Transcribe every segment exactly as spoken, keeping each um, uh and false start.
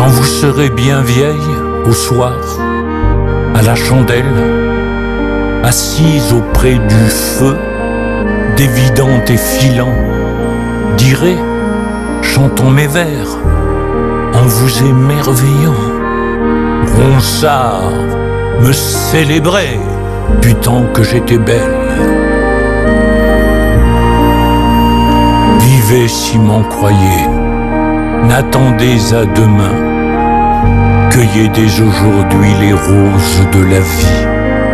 Quand vous serez bien vieille, au soir, à la chandelle, assise auprès du feu, dévidant et filant, direz, chantons mes vers, en vous émerveillant. Ronsard me célébrait, du temps que j'étais belle. Vivez si m'en croyez, n'attendez à demain, cueillez dès aujourd'hui les roses de la vie.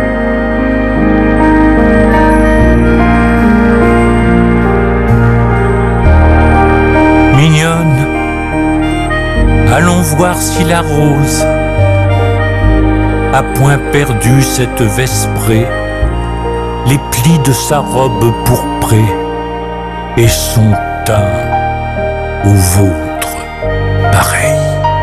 Mignonne, allons voir si la rose a point perdu cette vesprée, les plis de sa robe pourprée et son teint au vôtre pareil.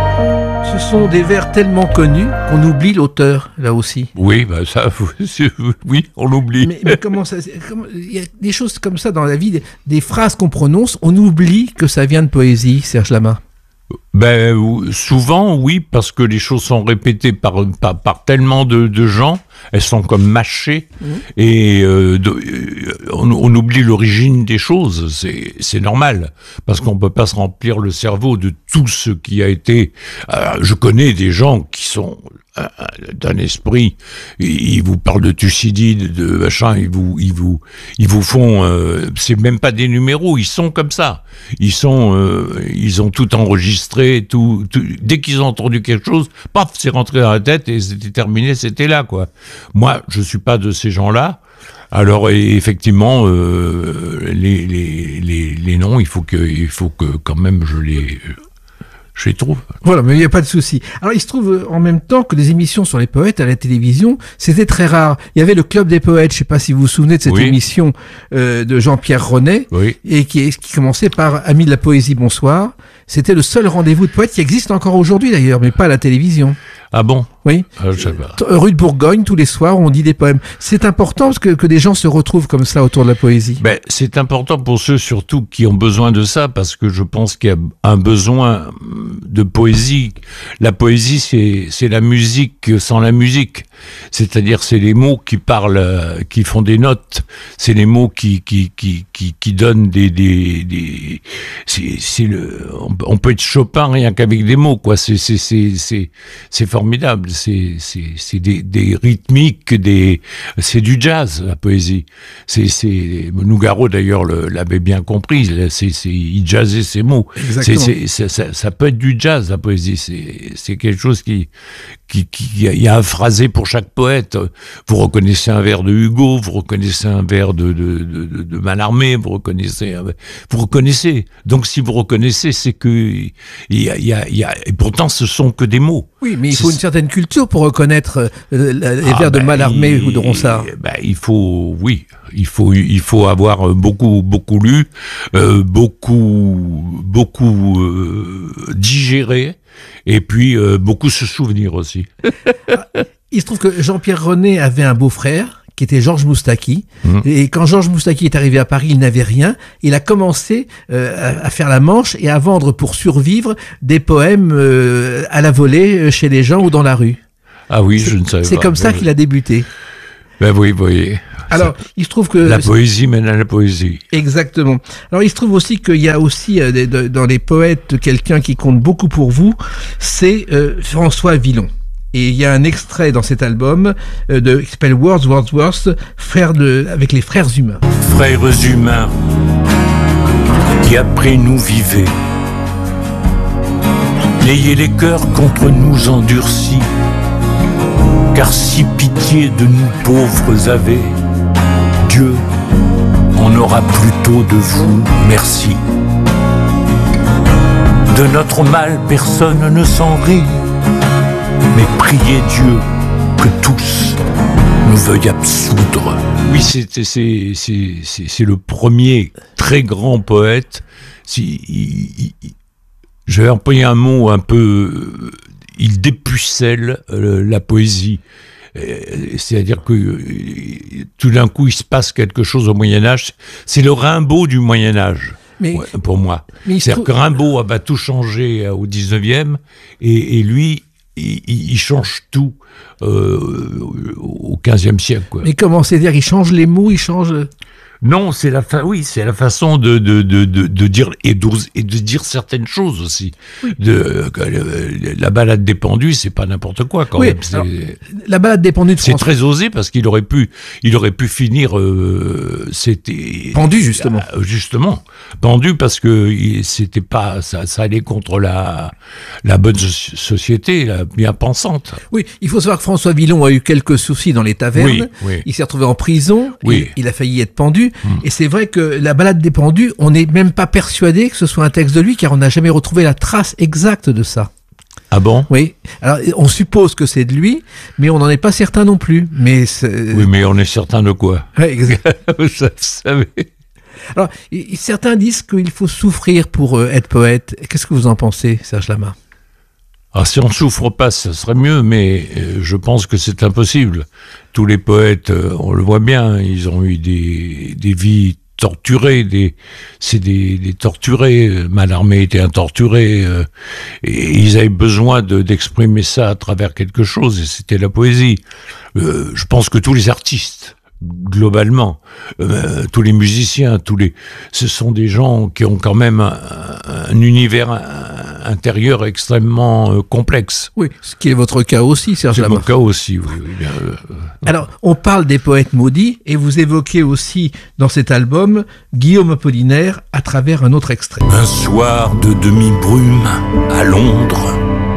Ce sont des vers tellement connus qu'on oublie l'auteur, là aussi. Oui, bah ça, oui, on l'oublie. Mais, mais comment ça, comment, il y a des choses comme ça dans la vie, des, des phrases qu'on prononce, on oublie que ça vient de poésie, Serge Lama. Ben, souvent, oui, parce que les choses sont répétées par, par, par tellement de, de gens, elles sont comme mâchées, mmh. et euh, de, on, on oublie l'origine des choses, c'est, c'est normal, parce qu'on ne peut pas se remplir le cerveau de tout ce qui a été... Euh, je connais des gens qui sont euh, d'un esprit, ils vous parlent de Thucydide, de machin, ils vous, ils vous, ils vous font... Euh, c'est même pas des numéros, ils sont comme ça, ils sont, euh, ils ont tout enregistré, tout, tout, dès qu'ils ont entendu quelque chose, paf, c'est rentré dans la tête et c'était terminé, c'était là, quoi. Moi, je suis pas de ces gens-là. Alors, et effectivement, euh, les, les, les, les noms, il faut que, il faut que quand même je les, je les trouve. Voilà, mais il n'y a pas de souci. Alors, il se trouve en même temps que des émissions sur les poètes à la télévision, c'était très rare. Il y avait le Club des poètes, je ne sais pas si vous vous souvenez de cette oui. émission euh, de Jean-Pierre Renet, oui. et qui, qui commençait par Amis de la poésie, bonsoir. C'était le seul rendez-vous de poètes qui existe encore aujourd'hui d'ailleurs, mais pas à la télévision. Ah bon? Oui. Ah, je sais pas. Rue de Bourgogne, tous les soirs, on dit des poèmes. C'est important que, que des gens se retrouvent comme ça autour de la poésie. Ben, c'est important pour ceux surtout qui ont besoin de ça, parce que je pense qu'il y a un besoin de poésie. La poésie, c'est, c'est la musique sans la musique. C'est-à-dire, c'est les mots qui parlent, qui font des notes. C'est les mots qui, qui, qui, qui, qui donnent des, des, des, c'est, c'est le, on peut être Chopin rien qu'avec des mots, quoi. C'est, c'est, c'est, c'est, c'est formidable. C'est, c'est, c'est des, des rythmiques, des, c'est du jazz, la poésie. C'est, c'est, Nougaro, d'ailleurs, le, l'avait bien compris. C'est, c'est, il jazzait ses mots. Exactement. C'est, c'est, ça, ça peut être du jazz, la poésie. C'est, c'est quelque chose qui, qui, qui, il y a un phrasé pour chaque poète. Vous reconnaissez un vers de Hugo, vous reconnaissez un vers de, de, de, de, de Mallarmé, vous reconnaissez, un, vous reconnaissez. Donc, si vous reconnaissez, c'est que, il y a, il y a, il y a, et pourtant, ce sont que des mots. Oui, mais il faut c'est... une certaine culture pour reconnaître euh, les ah vers ben, de Mallarmé il, ou de Ronsard. Ben, il faut, oui, il faut, il faut avoir beaucoup, beaucoup lu, euh, beaucoup, beaucoup euh, digéré, et puis euh, beaucoup se souvenir aussi. Il se trouve que Jean-Pierre Renet avait un beau-frère qui était Georges Moustaki. Mmh. Et quand Georges Moustaki est arrivé à Paris, il n'avait rien. Il a commencé euh, à faire la manche et à vendre pour survivre des poèmes euh, à la volée chez les gens ou dans la rue. Ah oui, c'est, je ne savais c'est pas. C'est comme ça qu'il a débuté. Ben oui, vous voyez. Alors, il se trouve que... La poésie mène à la poésie. Exactement. Alors, il se trouve aussi qu'il y a aussi euh, de, dans les poètes quelqu'un qui compte beaucoup pour vous, c'est euh, François Villon. Et il y a un extrait dans cet album euh, de, qui s'appelle Words, Wordsworth, frère de, avec les frères humains. Frères humains, qui après nous vivez, n'ayez les cœurs contre nous endurcis, car si pitié de nous pauvres avez, Dieu en aura plutôt de vous merci. De notre mal personne ne s'en rit, mais priez Dieu que tous nous veuillent absoudre. Oui, c'est, c'est, c'est, c'est, c'est le premier très grand poète. Si, il, il, je vais employer un mot un peu... Il dépucelle euh, la poésie. C'est-à-dire que euh, tout d'un coup, il se passe quelque chose au Moyen-Âge. C'est le Rimbaud du Moyen-Âge. Mais, ouais, pour moi. C'est-à-dire trouve... que Rimbaud va tout changer au dix-neuvième et, et lui, il, il change tout euh, au quinzième siècle. Quoi. Mais comment c'est dire, il change les mots, il change... Non, c'est la fa... oui, c'est la façon de de de de, de dire et de, et de dire certaines choses aussi. Oui. De euh, la balade des pendus, c'est pas n'importe quoi quand oui, même. C'est... Alors, la balade des pendus de c'est très osé parce qu'il aurait pu, il aurait pu finir, euh, c'était pendu justement. Euh, justement, pendu parce que il, c'était pas, ça, ça allait contre la la bonne so- société, la bien pensante. Oui, il faut savoir que François Villon a eu quelques soucis dans les tavernes. Oui, oui. Il s'est retrouvé en prison. Oui. Il, il a failli être pendu. Mmh. Et c'est vrai que la balade des pendus, on n'est même pas persuadé que ce soit un texte de lui, car on n'a jamais retrouvé la trace exacte de ça. Ah bon ? Oui. Alors, on suppose que c'est de lui, mais on n'en est pas certain non plus. Mais c'est... Oui, mais on est certain de quoi ? Ouais, exact. Vous savez. Alors, certains disent qu'il faut souffrir pour être poète. Qu'est-ce que vous en pensez, Serge Lama ? Alors, si on ne souffre pas, ça serait mieux, mais euh, je pense que c'est impossible. Tous les poètes, euh, on le voit bien, ils ont eu des, des vies torturées, des, c'est des, des torturés. Mallarmé était un torturé, euh, et ils avaient besoin de, d'exprimer ça à travers quelque chose, et c'était la poésie. Euh, je pense que tous les artistes, globalement, euh, tous les musiciens, tous les, ce sont des gens qui ont quand même un, un univers un, intérieur extrêmement euh, complexe. Oui, ce qui est votre cas aussi, Serge Lama. C'est mon cas aussi, oui. oui bien, euh, Alors, on parle des poètes maudits, et vous évoquez aussi dans cet album Guillaume Apollinaire à travers un autre extrait. Un soir de demi-brume à Londres,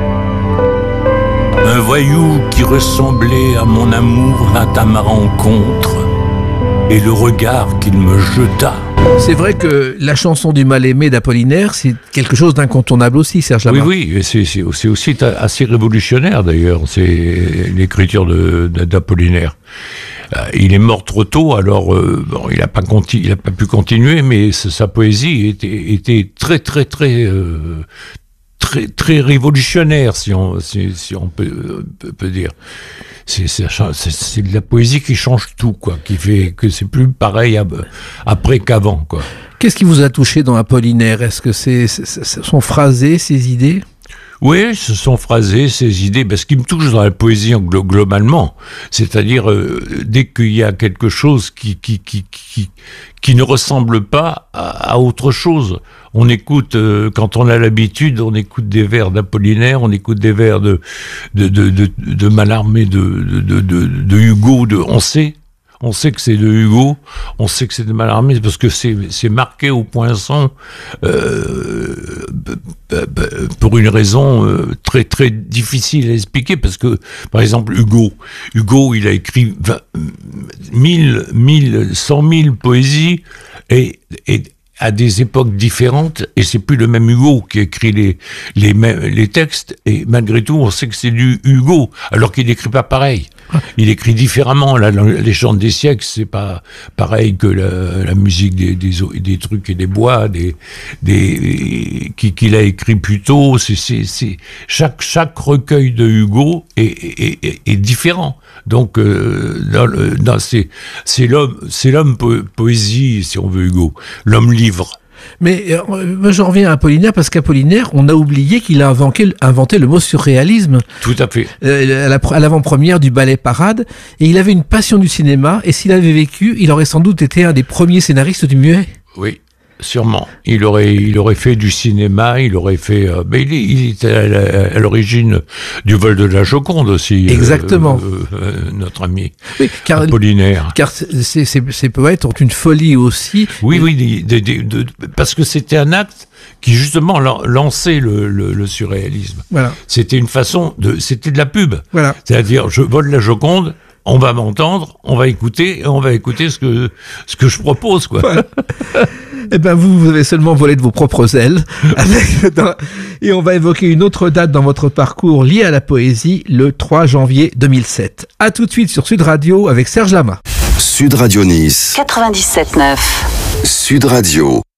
un voyou qui ressemblait à mon amour vint à ma rencontre, et le regard qu'il me jeta. C'est vrai que la chanson du mal-aimé d'Apollinaire, c'est quelque chose d'incontournable aussi, Serge Lama. Oui, oui, c'est, c'est, c'est aussi assez révolutionnaire d'ailleurs, c'est l'écriture de, de, d'Apollinaire. Il est mort trop tôt, alors euh, bon, il n'a pas, conti- il a pas pu continuer, mais sa poésie était, était très, très, très... Euh, très très révolutionnaire, si on si, si on peut, peut peut dire. C'est, c'est c'est c'est de la poésie qui change tout, quoi, qui fait que c'est plus pareil à, après qu'avant, quoi. Qu'est-ce qui vous a touché dans Apollinaire ? Est-ce que c'est, c'est, c'est son phrasé, ses idées ? Oui, ce sont phrasés, ces idées. Ben, ce qui me touche dans la poésie glo- globalement, c'est-à-dire euh, dès qu'il y a quelque chose qui qui qui qui, qui ne ressemble pas à, à autre chose. On écoute, euh, quand on a l'habitude, on écoute des vers d'Apollinaire, on écoute des vers de de de de, de Mallarmé, de de de de Hugo. De, on sait. On sait que c'est de Hugo, on sait que c'est de Mallarmé, parce que c'est, c'est marqué au poinçon euh, pour une raison euh, très très difficile à expliquer, parce que, par exemple, Hugo, Hugo, il a écrit vingt, mille, mille, cent mille poésies, et, et à des époques différentes, et c'est plus le même Hugo qui écrit les, les, les textes, et malgré tout, on sait que c'est du Hugo, alors qu'il n'écrit pas pareil. Il écrit différemment. La, la légende des siècles, c'est pas pareil que la, la musique des, des, des trucs et des bois, des, des, qui, qu'il a écrit plus tôt. C'est, c'est, c'est, chaque, chaque recueil de Hugo est, est, est, est différent. Donc, euh, dans le, dans, c'est, c'est l'homme, c'est l'homme po- poésie, si on veut, Hugo. L'homme livre. Mais euh, moi j'en reviens à Apollinaire, parce qu'Apollinaire, on a oublié qu'il a inventé, inventé le mot surréalisme. Tout à fait. Euh, à, la, à l'avant-première du ballet Parade, et il avait une passion du cinéma, et s'il avait vécu, il aurait sans doute été un des premiers scénaristes du muet. Oui. Sûrement. Il aurait, il aurait fait du cinéma, il aurait fait... Euh, mais il, il était à, la, à l'origine du vol de la Joconde aussi. Exactement. Euh, euh, notre ami oui, car, Apollinaire. Car ces, ces, ces poètes ont une folie aussi. Oui, oui, de, de, de, de, parce que c'était un acte qui justement lançait le, le, le surréalisme. Voilà. C'était une façon de... C'était de la pub. Voilà. C'est-à-dire, je vole la Joconde... On va m'entendre, on va écouter, et on va écouter ce que ce que je propose, quoi. Voilà. Eh ben vous, vous avez seulement volé de vos propres ailes. Avec, dans, et on va évoquer une autre date dans votre parcours liée à la poésie, le trois janvier deux mille sept. À tout de suite sur Sud Radio avec Serge Lama. Sud Radio Nice. quatre-vingt-dix-sept neuf. Sud Radio.